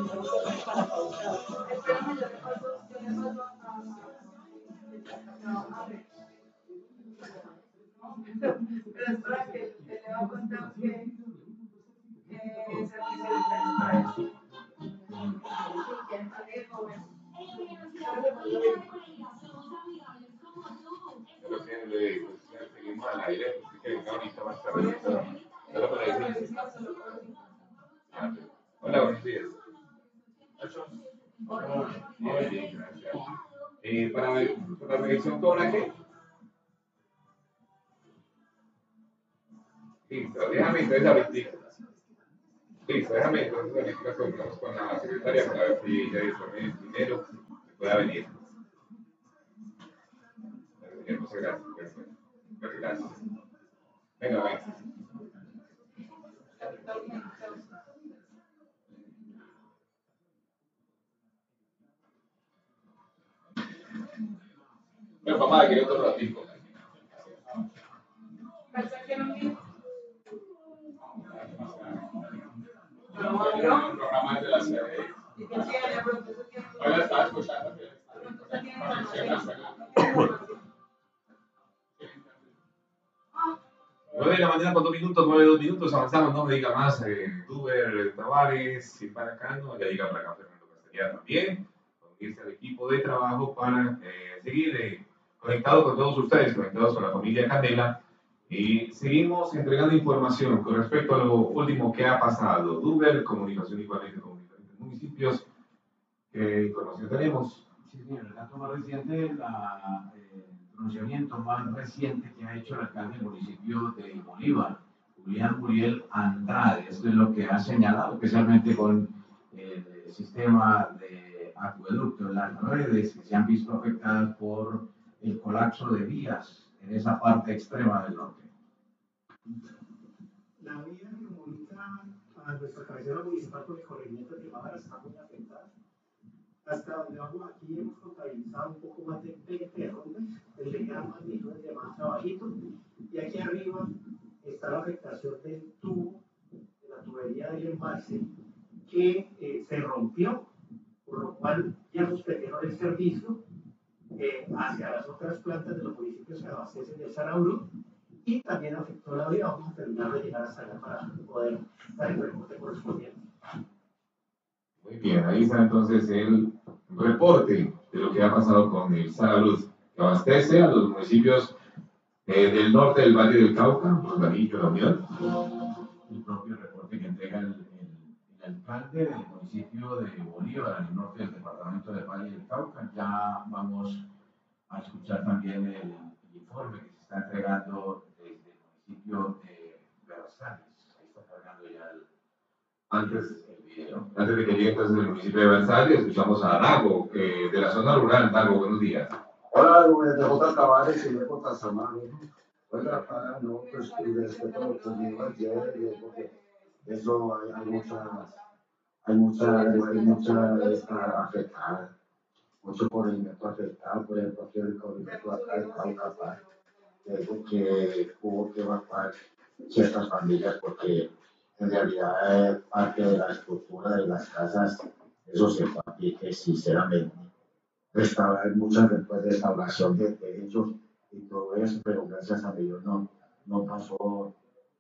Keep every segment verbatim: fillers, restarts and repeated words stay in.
Espérame, yo le paso, yo le paso a... a ver. Pero es para que él le va a contar que eh, servicio de prensa para eso. Seguimos al aire, que ahorita va a estar registrado. Solo para decir. Hola, buenos días. Bien, bien, gracias. Eh, para, para la revisión, ¿cobra qué? Listo, déjame entonces ahorita. Listo, déjame entonces ahorita contamos con la secretaria para ver si ella dispone del dinero que pueda venir. Eh, Muchas gracias. Gracias. Gracias. Venga, venga. Pero mamá, quiero otro ratito. ¿Pasa que no viene? El programa es de las seis. ¿Y qué tiene? Pronto se tiene. Hoy la estaba escuchando. Pronto se tiene. Suena, suena. nueve de la mañana con dos minutos, nueve, dos minutos, avanzamos, no me diga más, eh, Duber, Tavares, y para acá, no, ya llega para acá Fernando Castellano también, unirse al equipo de trabajo para eh, seguir eh, conectados con todos ustedes, conectados con la familia Candela, y seguimos entregando información con respecto a lo último que ha pasado. Duber, comunicación igualmente con diferentes municipios, ¿qué información tenemos? Sí, señor, el dato más reciente, la, eh, el pronunciamiento más reciente que ha hecho el alcalde del municipio de Bolívar, Julián Muriel Andrade. Esto es lo que ha señalado, especialmente con el sistema de acueducto, las redes que se han visto afectadas por el colapso de vías en esa parte extrema del norte. La vía que comunica a nuestra cabecera municipal con el corregimiento de Primavera está muy afectada. Hasta donde vamos aquí hemos contabilizado un poco más de veinte derrumbes, el de gran magnitud, el de más trabajito. Y aquí arriba está la afectación del tubo, de la tubería del embalse, que eh, se rompió, por lo cual ya suspendieron el servicio eh, hacia las otras plantas de los municipios que abastecen de Sarauro, y también afectó la vía. Vamos a terminar de llegar hasta allá para poder dar el reporte correspondiente. Muy bien, ahí está entonces el reporte de lo que ha pasado con el Saraluz, que abastece a los municipios eh, del norte del Valle del Cauca, Urbanillo, La Unión. El propio reporte que entrega el, el, el alcalde del municipio de Bolívar, en el norte del departamento del Valle del Cauca. Ya vamos a escuchar también el, el informe que se está entregando desde el municipio de Versalles. Ahí está cargando ya el, Antes, antes de que llegue entonces el municipio de Versalles, escuchamos a Dago, eh, de la zona rural. Dago, buenos días. Hola, de J. Tavares y de J. Samano. Oiga, para no, pues, respeto a lo que dijo ayer, porque eso hay, hay mucha, hay mucha, hay mucha esta afectada, mucho corregimiento afectado, por ejemplo, aquí el corregimiento acá de Cauca, que hubo que evacuar ciertas familias porque en realidad eh, parte de la estructura de las casas, eso se fue a pique, sinceramente. Restaurar muchas después de restauración de techos y todo eso, pero gracias a Dios no, no pasó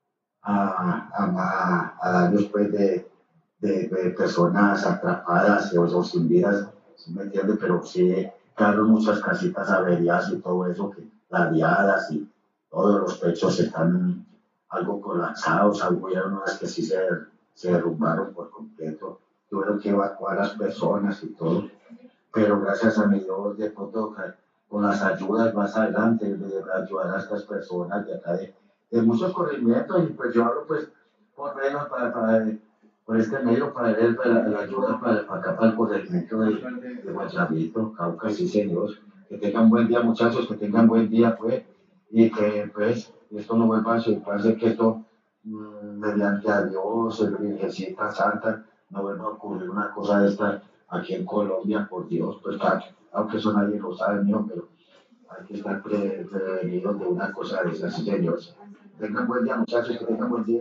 a, a, a daños pues de, de, de personas atrapadas o, o sin vidas, ¿sí me entiendes? Pero sí quedaron muchas casitas averiadas y todo eso, que ladeadas y todos los techos están algo colapsados, algunas unas que sí se, se derrumbaron por completo, tuvieron que evacuar a las personas y todo. Pero gracias a mi Dios, de pronto con las ayudas más adelante, de ayudar a estas personas de acá, de, de muchos corrimientos, y pues yo hablo pues por menos para, para, por este medio para ver la, la ayuda para, para acá, para el corregimiento de, de Guayabito, Cauca, sí señor. Que tengan buen día muchachos, que tengan buen día pues, y que pues esto no vuelva a ser, puede ser que esto, mmm, mediante a Dios, el Virgencita Santa, no vuelva a ocurrir una cosa de esta aquí en Colombia, por Dios, pues aunque eso nadie lo sabe, mío, pero hay que estar pre prevenidos de una cosa de esas, sí, señor. Tengan buen día, muchachos, que tengan buen día.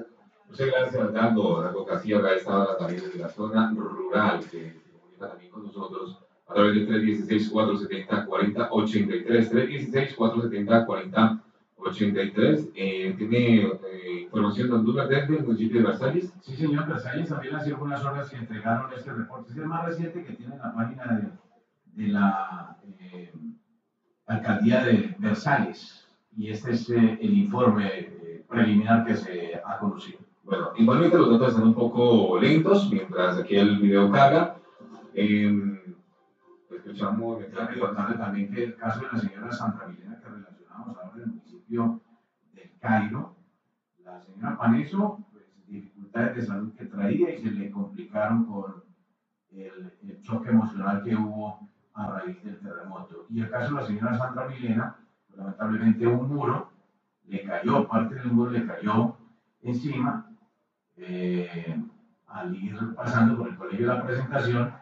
Muchas gracias, Dago. Dago Casilla, a esta hora también desde la zona rural, que se comunica también con nosotros a través del tres uno seis, cuatro siete cero, cuatro cero ocho tres. tres uno seis, cuatro siete cero, cuatro cero ocho tres. Eh, ¿Tiene eh, información de Honduras desde el municipio de Versalles? Sí, señor, Versalles también hace algunas horas que entregaron este reporte. Es el más reciente que tiene en la página de, de la eh, alcaldía de Versalles. Y este es eh, el informe eh, preliminar que se ha conocido. Bueno, igualmente los datos están un poco lentos mientras aquí el video carga. Eh, escuchamos. Quiero recordarle también que el caso de la señora Sandra Milena que relacionamos ahora en el municipio del Cairo, la señora Paneso, pues dificultades de salud que traía y se le complicaron con el, el choque emocional que hubo a raíz del terremoto. Y el caso de la señora Sandra Milena, pues, lamentablemente un muro le cayó, parte del muro le cayó encima eh, al ir pasando por el colegio de la presentación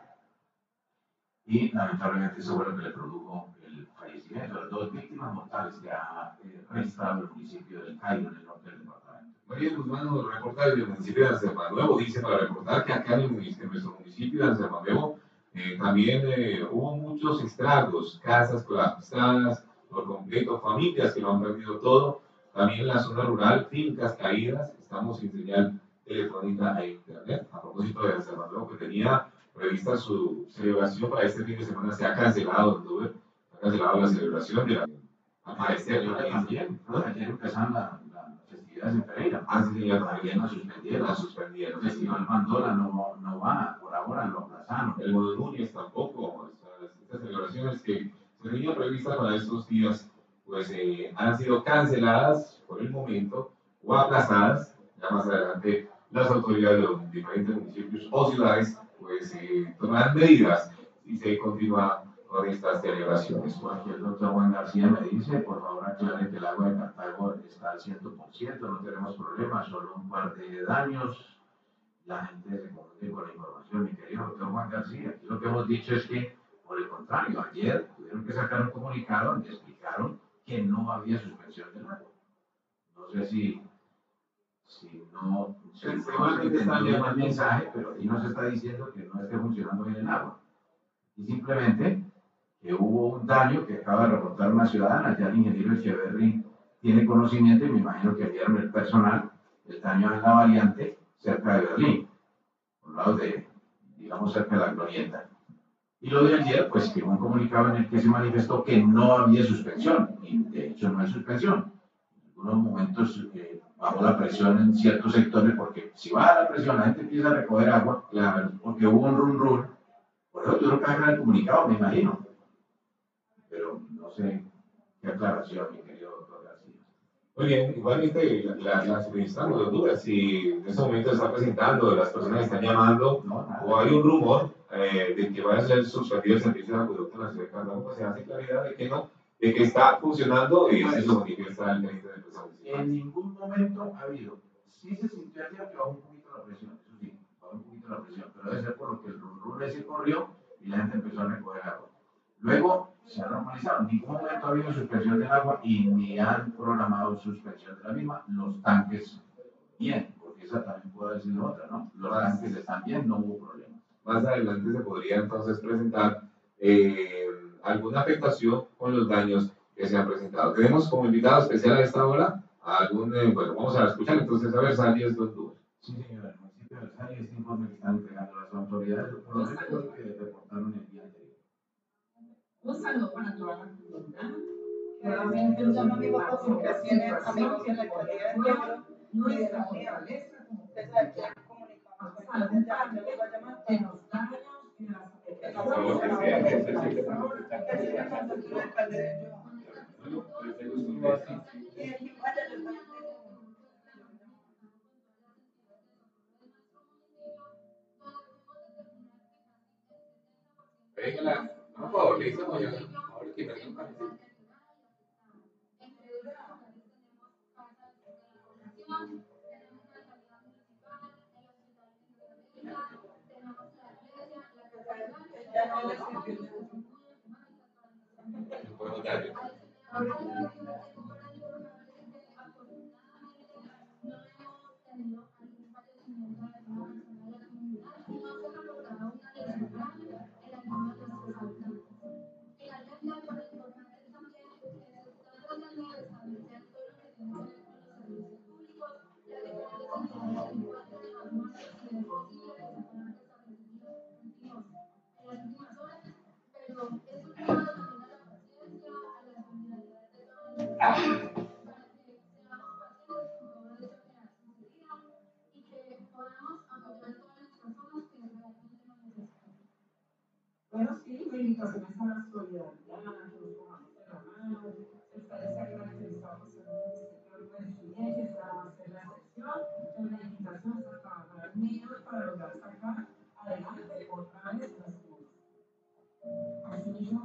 y lamentablemente eso fue lo que le produjo el fallecimiento de las dos víctimas mortales que ha eh, registrado el municipio del Cairo en el norte del departamento. María Guzmán nos reporta desde el municipio de Ansermanuevo, dice para reportar que acá en, el municipio, en nuestro municipio de Ansermanuevo eh, también eh, hubo muchos estragos, casas colapsadas por completo, familias que lo han perdido todo, también en la zona rural, fincas caídas, estamos sin señal telefónica e internet. A propósito de Ansermanuevo, que tenía prevista su celebración para este fin de semana, se ha cancelado, ¿no? Se ha cancelado la celebración de la... Aparecer también, ¿no? Ayer empezaron la, la, las festividades en Pereira. Ah, sí, señor, también la suspendieron. La suspendieron. El Festival Pandora no, no va, por ahora lo aplazaron. El Modo Núñez tampoco. Estas, estas celebraciones que se tenían previstas para estos días, pues eh, han sido canceladas por el momento o aplazadas. Ya más adelante las autoridades de los diferentes municipios o ciudades pues eh, tomarán medidas y se continúa con estas celebraciones. Por aquí el doctor Juan García me dice, por favor aclare que el agua de Cartago está al cien por ciento, no tenemos problemas, solo un par de daños. La gente se confunde con la información, mi querido doctor Juan García. Aquí lo que hemos dicho es que, por el contrario, ayer tuvieron que sacar un comunicado donde explicaron que no había suspensión del agua. No sé si, si no, si no se entendió bien el mensaje, pero aquí nos está diciendo que no esté funcionando bien el agua. Y simplemente que hubo un daño que acaba de reportar una ciudadana, ya el ingeniero Echeverry tiene conocimiento y me imagino que enviaron el personal, el daño en la variante cerca de Berlín, por lados de, digamos, cerca de la glorieta. Y lo de ayer, pues, que un comunicado en el que se manifestó que no había suspensión, y de hecho no hay suspensión. En algunos momentos eh, bajó la presión en ciertos sectores, porque si baja la presión, la gente empieza a recoger agua, claro, porque hubo un run run, por eso tuvieron que hacer el comunicado, me imagino. Pero no sé qué aclaración, mi querido doctor García. Muy bien, igualmente la, la suministramos de dudas si en este momento se está presentando, las personas están llamando No, nada. o hay un rumor eh, de que vaya a ser suspendido el servicio de acueducto en la ciudad de Cartago, pues se hace claridad de que no, de que está funcionando y Pues, se lo manifiesta el gerente de empresa municipal. En ningún momento ha habido. Sí se sintió ayer que bajó un poquito la presión, eso sí, bajó un poquito la presión, pero debe ser por lo que el run se corrió y la gente empezó a recoger agua. Luego se ha normalizado, en ningún momento ha habido suspensión del agua y ni han programado suspensión de la misma. Los tanques bien, porque esa también puede ser otra, ¿no? Los tanques están bien, no hubo problemas. Más adelante se podría entonces presentar eh, alguna afectación con los daños que se han presentado. Tenemos como invitado especial a esta hora a algún, eh, bueno, vamos a escuchar entonces a Versalles dos Dúos. Sí, señora, el municipio de Versalles, este informe que están entregando las autoridades, por lo menos fue lo que reportaron el día anterior. Un saludo para toda la comunidad. Nuevamente un llamamiento a comunicaciones, amigos de la calidad de pueblo, nuestra fortaleza como Desde aquí comunicamos con la gente, ya les va a llamar. de los daños y de las Somos Venga, por favor, le hice mañana. Ahora que me den un cafecito. No podemos darle. Ah.